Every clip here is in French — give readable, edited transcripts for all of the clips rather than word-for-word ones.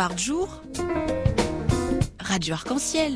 Bar de jour, Radio Arc-en-Ciel.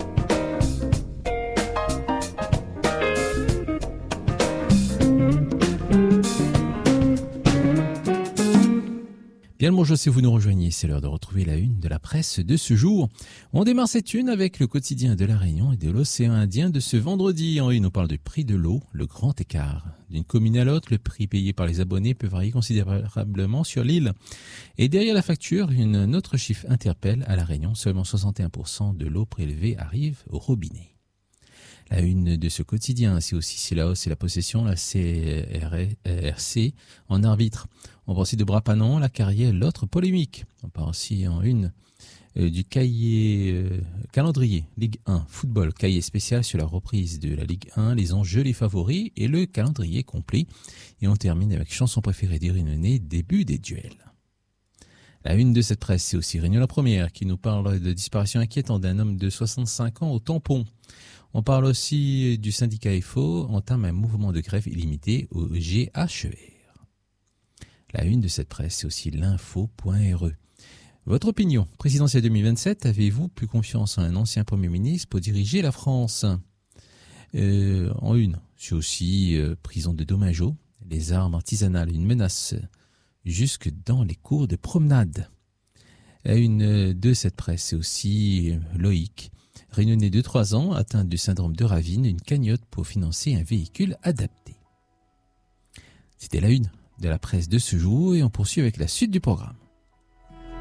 Bien le bonjour si vous nous rejoignez, c'est l'heure de retrouver la une de la presse de ce jour. On démarre cette une avec le quotidien de La Réunion et de l'océan Indien de ce vendredi. En une, on parle du prix de l'eau, le grand écart. D'une commune à l'autre, le prix payé par les abonnés peut varier considérablement sur l'île. Et derrière la facture, un autre chiffre interpelle à La Réunion. Seulement 61% de l'eau prélevée arrive au robinet. La une de ce quotidien, c'est aussi si la hausse et la possession, la CRC en arbitre. On parle aussi de Brapanon, la carrière, l'autre polémique. On parle aussi en une du calendrier Ligue 1 football, cahier spécial sur la reprise de la Ligue 1, les enjeux, les favoris et le calendrier complet. Et on termine avec chanson préférée d'Irénée, début des duels. La une de cette presse, c'est aussi Réunion la Première qui nous parle de disparition inquiétante d'un homme de 65 ans au tampon. On parle aussi du syndicat FO, entame un mouvement de grève illimité au GHER. La une de cette presse, c'est aussi l'info.re. Votre opinion, présidentielle 2027, avez-vous plus confiance en un ancien Premier ministre pour diriger la France ? En une, c'est aussi prison de Domageau, les armes artisanales, une menace jusque dans les cours de promenade. La une de cette presse, c'est aussi Loïc, réunionnais de 3 ans, atteint du syndrome de Ravine, une cagnotte pour financer un véhicule adapté. C'était la une de la presse de ce jour et on poursuit avec la suite du programme.